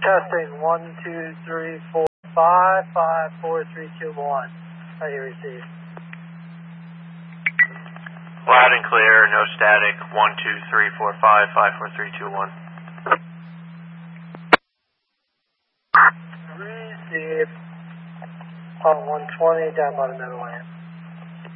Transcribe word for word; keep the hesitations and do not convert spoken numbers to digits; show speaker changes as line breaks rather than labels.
Testing one, two, three, four, five, five, four, three, two, one. How do you receive?
Loud and clear, no static. One, two, three, four, five, five, four, three, two, one.
Receive on one twenty down by the middle lane.